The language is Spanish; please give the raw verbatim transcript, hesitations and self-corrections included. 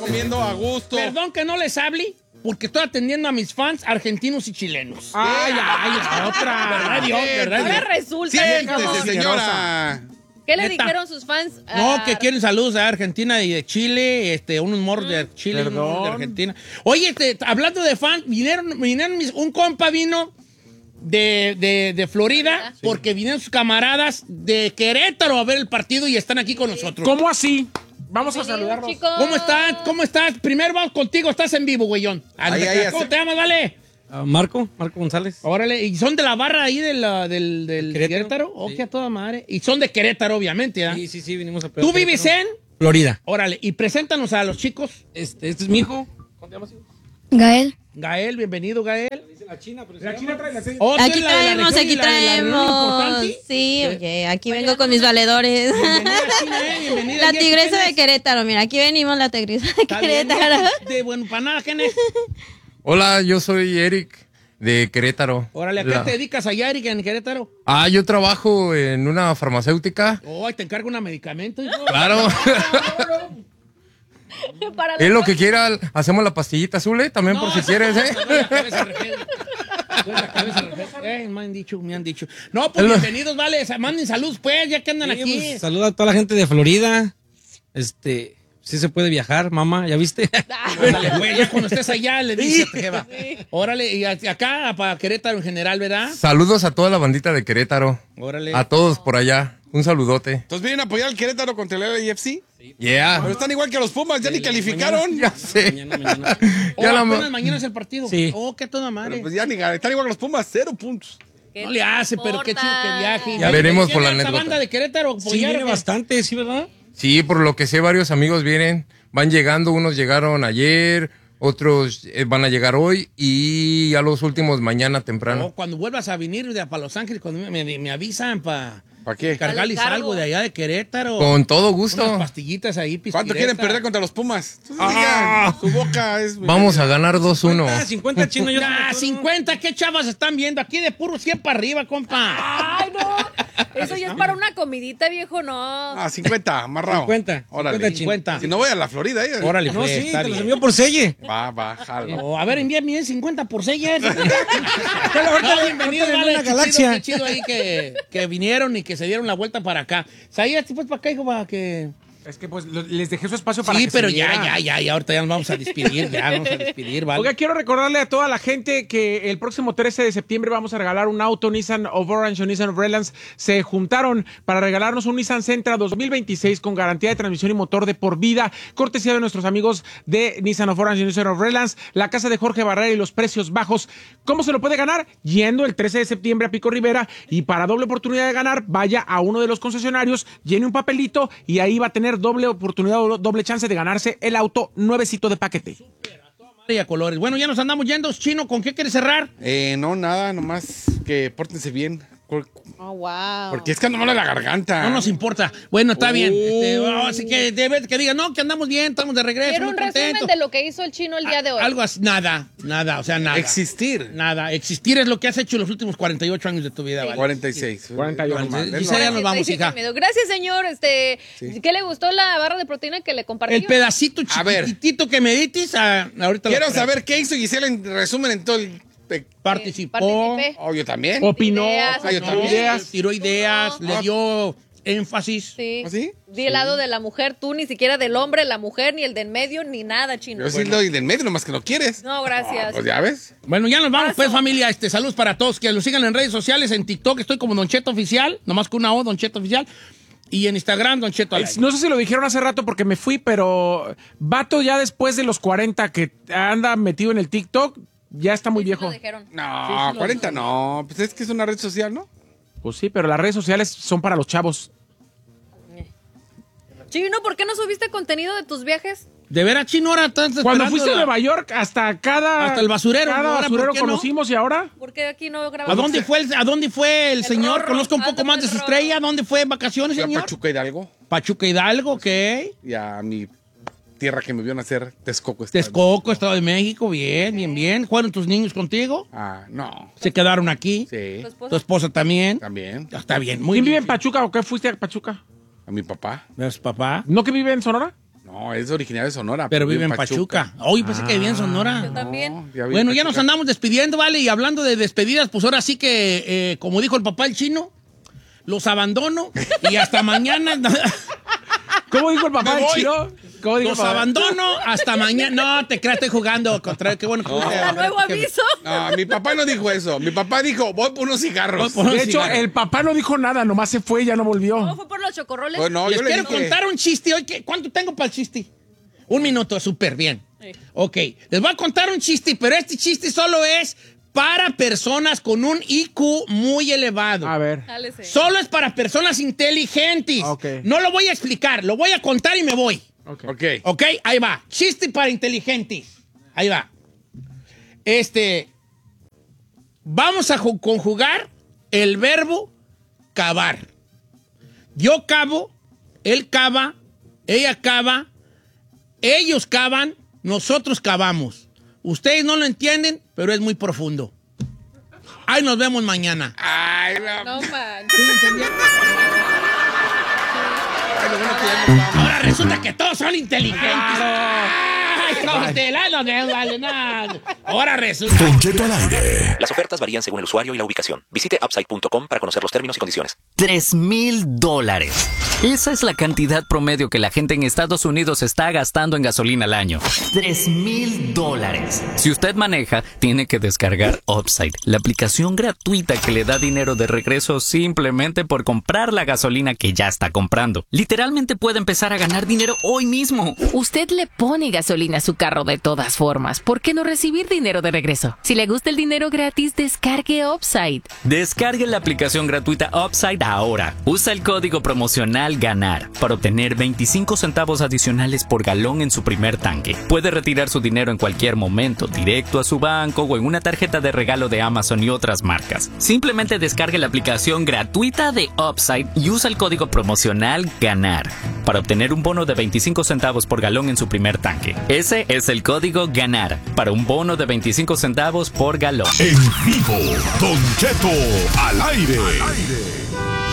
comiendo a gusto. Perdón que no les hable, porque estoy atendiendo a mis fans argentinos y chilenos. Ay, ay, es otra. ¿Verdad, Dios? ¿Verdad, Ahora Dios? resulta que Siéntese, como- señora. ¿Qué le Neta. dijeron sus fans? No, Ah, que quieren saludos a Argentina y de Chile, este, unos morros de Chile, unos morros de Perdón. Argentina. Oye, este, hablando de fans, vinieron, vinieron mis- un compa vino de, de, de Florida, porque vinieron sus camaradas de Querétaro a ver el partido y están aquí con nosotros. ¿Cómo así? Vamos a bienvenidos, saludarlos. chicos. ¿Cómo estás? ¿Cómo estás? Primero vamos contigo, estás en vivo, güeyón. Ahí, ahí, ¿Cómo así. te llamas, vale? Uh, Marco, Marco González. Órale, ¿y son de la barra ahí de la- del, del Querétaro. Querétaro? Oh, Sí. que a toda madre. Y son de Querétaro, obviamente, ¿ah? Sí, sí, sí, vinimos a ¿Tú vives en? Florida. Órale, y preséntanos a los chicos. Este, este es mi hijo. ¿Cómo te llamas? Gael. Gael, bienvenido, Gael. Dice la China, pero La China trae la serie. Oh, ¿tú Aquí eres la de la traemos, región y aquí la de la reunión traemos. importante? Sí, oye, aquí vengo con mis valedores. Bienvenida, China, eh, bienvenida. La ¿Y tigresa quién de es? Querétaro, mira, aquí venimos la tigresa de Está bien, Querétaro. De bueno, para nada, ¿quién es? Hola, yo soy Eric de Querétaro. Órale, ¿a qué La- te dedicas allá, Eric, en Querétaro? Ah, yo trabajo en una farmacéutica. Oh, te encargo un medicamento, hijo. Claro. Para Es lo que quiera. Hacemos la pastillita azul, ¿eh? También por si esa- quieres, ¿eh? me duele la cabeza, Rafael. Me duele la cabeza, Rafael. Eh, me han dicho, me han dicho. No, pues bienvenidos, vale. Manden saludos, pues, ya que andan Sí, aquí. pues, saluda a toda la gente de Florida. Este, sí se puede viajar, mamá, ¿ya viste? Órale, güey, ya cuando estés allá le dices, jeva. Órale, y acá para Querétaro en general, ¿verdad? Saludos a toda la bandita de Querétaro. Órale. A todos por allá. Un saludote. Entonces vienen a apoyar al Querétaro contra el I F C. Yeah. Pero están igual que los Pumas, ya ni calificaron. Ya sé. Mañana, mañana. Oh, Ya la- apenas mañana es el partido. Sí. Oh, qué toda madre. Pero pues ya ni ganan. Están igual que los Pumas, cero puntos. ¿Qué No le hace, pero qué chido que viaje. Ya veremos por la ¿Viene esa anécdota. banda de Querétaro? Sí, apoyar, viene o qué? bastante, ¿sí, verdad? Sí, por lo que sé, varios amigos vienen. Van llegando, unos llegaron ayer, otros eh, van a llegar hoy y ya los últimos mañana temprano. No, cuando vuelvas a venir de para Los Ángeles, cuando me, me- me avisan para ¿Para qué? cargarles Al cargo. algo de allá de Querétaro. Con todo Unas gusto. pastillitas ahí, ¿Cuánto quieren perder contra los Pumas? Entonces, Ah. digan, su boca es... Vamos a ganar dos uno. Ah, cincuenta chinos. Yo Ah, cincuenta, ¿qué chavas están viendo? Aquí de puro cien para arriba, compa. Ay, no. Eso ya es para una comidita, viejo, no. Ah, cincuenta, amarrado. cincuenta. Órale. cincuenta chinos. cincuenta. Si no voy a la Florida, eh. Órale, No, pues, sí, está te los bien. envío por selle. Va, va, jalo. Oh, a ver, envíame cincuenta por seis. ¿eh? ahorita No, le- bienvenidos, ahorita le vale, una qué chido, galaxia. qué chido ahí que, que vinieron y que se dieron la vuelta para acá. ¿Sabías? Pues para acá, hijo, para que... Es que pues lo- les dejé su espacio para Sí, que pero se ya, vieran. ya, ya, ya, ahorita ya nos vamos a despedir, ya vamos a despedir, ¿vale? Oiga, quiero recordarle a toda la gente que el próximo trece de septiembre vamos a regalar un auto Nissan of Orange o Nissan of Redlands. Se juntaron para regalarnos un Nissan Sentra dos mil veintiséis con garantía de transmisión y motor de por vida, cortesía de nuestros amigos de Nissan of Orange y Nissan of Redlands, la casa de Jorge Barrera y los precios bajos. ¿Cómo se lo puede ganar? Yendo el trece de septiembre a Pico Rivera, y para doble oportunidad de ganar, vaya a uno de los concesionarios, llene un papelito y ahí va a tener doble oportunidad, doble chance de ganarse el auto nuevecito de paquete. Y a colores. Bueno, ya nos andamos yendo, Chino, ¿con qué quieres cerrar? Eh, no, nada, nomás que pórtense bien. Por- Oh, wow. Porque es que no me la garganta. No nos importa. Bueno, está bien. Oh. Este, oh, así que debe que digan, no, que andamos bien, estamos de regreso, Quiero muy un resumen contentos. de lo que hizo el chino el día de hoy. Algo así, nada, nada, o sea, nada. Existir. Nada, existir es lo que has hecho en los últimos cuarenta y ocho años de tu vida, ¿vale? cuarenta y seis. cuarenta y ocho. Normal, es Gisela, ya normal. nos vamos, Dice hija. sin miedo. Gracias, señor. Este, ¿qué le gustó la barra de proteína que le compartió? El pedacito A ver. chiquitito que me ditis, ah, ahorita lo Quiero traigo. saber qué hizo Gisela en resumen en todo el... pe- Participó, Participé. Oh, yo también. Opinó, Ideas, Ah, yo opinó. también. ideas. tiró ideas, No. le dio énfasis. Sí. ¿Ah, sí? Di el lado de la mujer, tú ni siquiera del hombre, la mujer, ni el de en medio, ni nada, chino. Yo sí doy del medio, nomás que no quieres. No, gracias. Pues ya ves. Bueno, ya nos vamos, Paso. pues, familia. Este, saludos para todos. Que lo sigan en redes sociales. En TikTok estoy como Don Cheto Oficial, nomás con una O, Don Cheto Oficial. Y en Instagram, Don Cheto al aire. No sé si lo dijeron hace rato porque me fui, pero vato ya después de los cuarenta que anda metido en el TikTok, ya está muy Sí, sí viejo. lo dijeron. No, cuarenta no. Pues es que es una red social, ¿no? Pues sí, pero las redes sociales son para los chavos. Chino, ¿por qué no subiste contenido de tus viajes? De veras, Chino, ahora estás Cuando esperando fuiste a la- Nueva York, hasta cada... Hasta el basurero, Cada ¿no? Ahora, basurero ¿por qué no? conocimos y ahora... ¿Por qué aquí no grabamos? ¿A dónde fue el, a dónde fue el, señor? Rorro. Conozco un Anda poco más con de el su Rorro. estrella. ¿Dónde fue en vacaciones, Fui a señor? Pachuca Hidalgo Pachuca Hidalgo, ok. y a mi tierra que me vio nacer, Texcoco. Estado. Texcoco, Estado de México, bien, bien, bien. ¿Fueron tus niños contigo? Ah, no. ¿Se quedaron aquí? Sí, ¿Tu esposa? ¿Tu esposa también? también. Ah, está bien, muy ¿Quién bien. vive en Pachuca o qué fuiste a Pachuca? A mi papá. ¿Ves, papá? ¿No que vive en Sonora? No, No, es originario de Sonora. Pero vive en Pachuca. Hoy pensé que vivía en Sonora. Yo también. No, ya vive Bueno, en ya Pachuca. nos andamos despidiendo, ¿vale? Y hablando de despedidas, pues ahora sí que, eh, como dijo el papá el chino, los abandono y hasta mañana. ¿Cómo dijo el papá Me del voy. chino? ¿Cómo dijo Los el papá? abandono hasta mañana. No, te creas, estoy jugando. Contra, qué bueno que fuiste a Hasta ver, nuevo que- aviso. No, mi papá no dijo eso. Mi papá dijo, voy por unos cigarros. Voy por- De hecho, cigarro. el papá no dijo nada, nomás se fue y ya no volvió. ¿Cómo fue por los chocorroles? Pues no, Les yo le quiero dije. contar un chiste hoy. que- ¿Cuánto tengo para el chiste? Un minuto, súper bien. Sí. Ok, les voy a contar un chiste, pero este chiste solo es para personas con un I Q muy elevado. A ver. Jálese. Solo es para personas inteligentes. Ok. No lo voy a explicar, lo voy a contar y me voy. Ok. Ok. Ok, ahí va. Chiste para inteligentes. Ahí va. Este. Vamos a ju- conjugar el verbo cavar. Yo cavo, él cava, ella cava, ellos cavan, nosotros cavamos. Ustedes no lo entienden, pero es muy profundo. Ahí nos vemos mañana. Ay, la... No, man. ¿Sí lo entendieron? Ay, lo bueno que ya nos vamos. Ahora resulta que todos son inteligentes. Ay, no, te la- no te vale nada. Ahora resulta. Don Cheto al aire. Las ofertas varían según el usuario y la ubicación. Visite upside punto com para conocer los términos y condiciones. Tres mil dólares. Esa es la cantidad promedio que la gente en Estados Unidos está gastando en gasolina al año. Tres mil dólares. Si usted maneja, tiene que descargar Upside, la aplicación gratuita que le da dinero de regreso simplemente por comprar la gasolina que ya está comprando. Literalmente puede empezar a ganar dinero hoy mismo. Usted le pone gasolina a su carro de todas formas. ¿Por qué no recibir dinero de regreso? Si le gusta el dinero gratis, descargue Upside. Descargue la aplicación gratuita Upside ahora. Usa el código promocional GANAR para obtener veinticinco centavos adicionales por galón en su primer tanque. Puede retirar su dinero en cualquier momento, directo a su banco o en una tarjeta de regalo de Amazon y otras marcas. Simplemente descargue la aplicación gratuita de Upside y usa el código promocional GANAR para obtener un bono de veinticinco centavos por galón en su primer tanque. Ese es el código GANAR para un bono de veinticinco centavos por galón. En vivo, Don Cheto al aire.